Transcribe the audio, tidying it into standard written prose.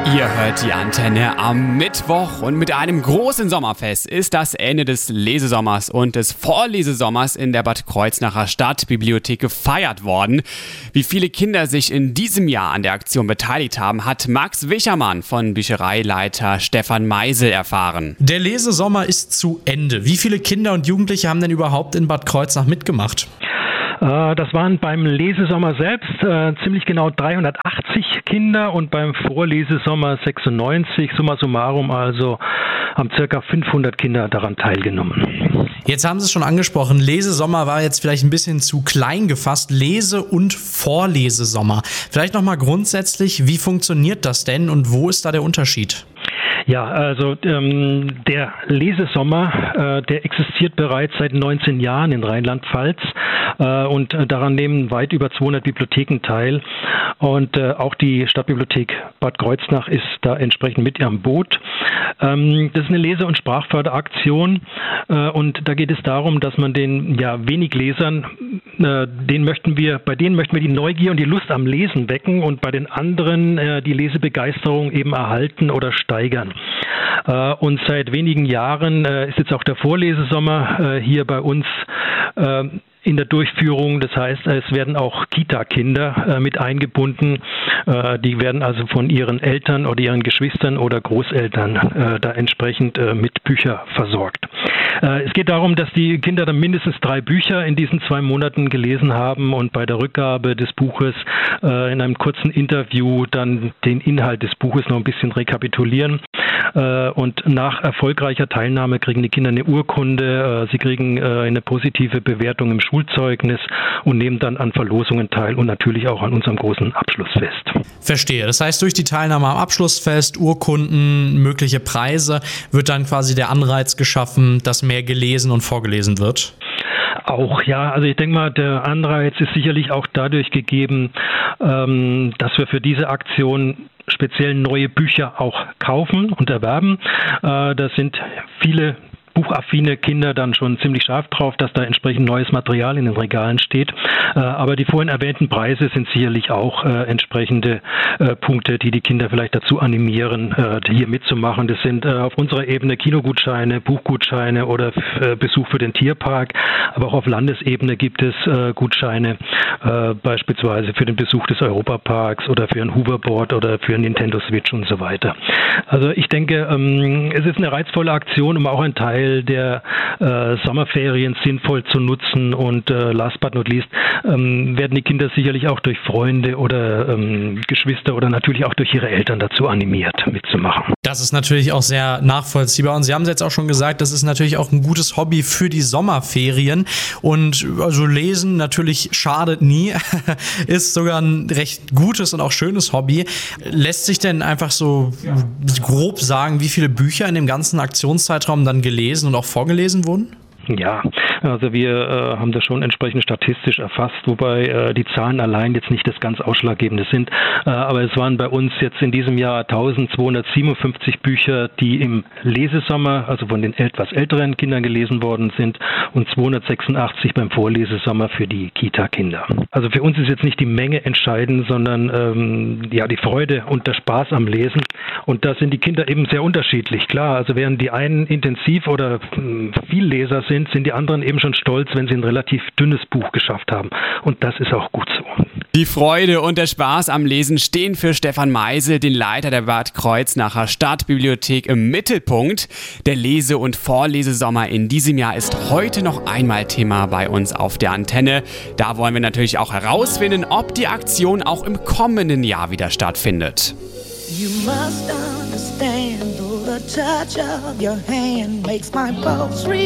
Ihr hört die Antenne am Mittwoch und mit einem großen Sommerfest ist das Ende des Lesesommers und des Vorlesesommers in der Bad Kreuznacher Stadtbibliothek gefeiert worden. Wie viele Kinder sich in diesem Jahr an der Aktion beteiligt haben, hat Max Wichermann von Büchereileiter Stefan Meisel erfahren. Der Lesesommer ist zu Ende. Wie viele Kinder und Jugendliche haben denn überhaupt in Bad Kreuznach mitgemacht? Das waren beim Lesesommer selbst ziemlich genau 380 Kinder und beim Vorlesesommer 96. Summa summarum also haben ca. 500 Kinder daran teilgenommen. Jetzt haben Sie es schon angesprochen, Lesesommer war jetzt vielleicht ein bisschen zu klein gefasst. Lese- und Vorlesesommer. Vielleicht nochmal grundsätzlich, wie funktioniert das denn und wo ist da der Unterschied? Ja, also der Lesesommer, der existiert bereits seit 19 Jahren in Rheinland-Pfalz und daran nehmen weit über 200 Bibliotheken teil. Und auch die Stadtbibliothek Bad Kreuznach ist da entsprechend mit am Boot. Das ist eine Lese- und Sprachförderaktion und da geht es darum, dass man den wenig Lesern, bei denen möchten wir die Neugier und die Lust am Lesen wecken und bei den anderen die Lesebegeisterung eben erhalten oder steigern. Und seit wenigen Jahren ist jetzt auch der Vorlesesommer hier bei uns in der Durchführung. Das heißt, es werden auch Kita-Kinder mit eingebunden. Die werden also von ihren Eltern oder ihren Geschwistern oder Großeltern da entsprechend mit Büchern versorgt. Es geht darum, dass die Kinder dann mindestens 3 Bücher in diesen 2 Monaten gelesen haben und bei der Rückgabe des Buches in einem kurzen Interview dann den Inhalt des Buches noch ein bisschen rekapitulieren. Und nach erfolgreicher Teilnahme kriegen die Kinder eine Urkunde, sie kriegen eine positive Bewertung im Schulzeugnis und nehmen dann an Verlosungen teil und natürlich auch an unserem großen Abschlussfest. Verstehe. Das heißt, durch die Teilnahme am Abschlussfest, Urkunden, mögliche Preise, wird dann quasi der Anreiz geschaffen, dass mehr gelesen und vorgelesen wird? Auch, ja. Also ich denke mal, der Anreiz ist sicherlich auch dadurch gegeben, dass wir für diese Aktion speziell neue Bücher auch kaufen und erwerben. Da sind viele buchaffine Kinder dann schon ziemlich scharf drauf, dass da entsprechend neues Material in den Regalen steht. Aber die vorhin erwähnten Preise sind sicherlich auch entsprechende Punkte, die die Kinder vielleicht dazu animieren, hier mitzumachen. Das sind auf unserer Ebene Kinogutscheine, Buchgutscheine oder Besuch für den Tierpark. Aber auch auf Landesebene gibt es Gutscheine, beispielsweise für den Besuch des Europaparks oder für ein Hoverboard oder für ein Nintendo Switch und so weiter. Also ich denke, es ist eine reizvolle Aktion, um auch einen Teil der Sommerferien sinnvoll zu nutzen und last but not least werden die Kinder sicherlich auch durch Freunde oder Geschwister oder natürlich auch durch ihre Eltern dazu animiert, mitzumachen. Das ist natürlich auch sehr nachvollziehbar und Sie haben es jetzt auch schon gesagt, das ist natürlich auch ein gutes Hobby für die Sommerferien und also Lesen natürlich schadet nie, ist sogar ein recht gutes und auch schönes Hobby. Lässt sich denn einfach so grob sagen, wie viele Bücher in dem ganzen Aktionszeitraum dann gelesen und auch vorgelesen wurden? Ja, also wir haben das schon entsprechend statistisch erfasst, wobei die Zahlen allein jetzt nicht das ganz Ausschlaggebende sind. Aber es waren bei uns jetzt in diesem Jahr 1257 Bücher, die im Lesesommer, also von den etwas älteren Kindern gelesen worden sind und 286 beim Vorlesesommer für die Kita-Kinder. Also für uns ist jetzt nicht die Menge entscheidend, sondern die Freude und der Spaß am Lesen. Und da sind die Kinder eben sehr unterschiedlich. Klar, also während die einen intensiv oder viel Leser sind die anderen eben schon stolz, wenn sie ein relativ dünnes Buch geschafft haben. Und das ist auch gut so. Die Freude und der Spaß am Lesen stehen für Stefan Meisel, den Leiter der Bad Kreuznacher Stadtbibliothek, im Mittelpunkt. Der Lese- und Vorlesesommer in diesem Jahr ist heute noch einmal Thema bei uns auf der Antenne. Da wollen wir natürlich auch herausfinden, ob die Aktion auch im kommenden Jahr wieder stattfindet. You must understand, though the touch of your hand makes my pulse